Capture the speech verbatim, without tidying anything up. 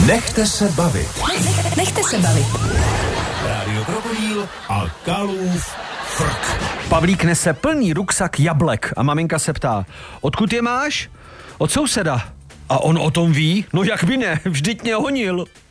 Nechte se bavit. Nechte se bavit. Rádio Krokodýl a Kalův frk. Pavlík nese plný ruksak jablek a maminka se ptá, odkud je máš? Od souseda. A on o tom ví? No jak by ne, vždyť mě honil.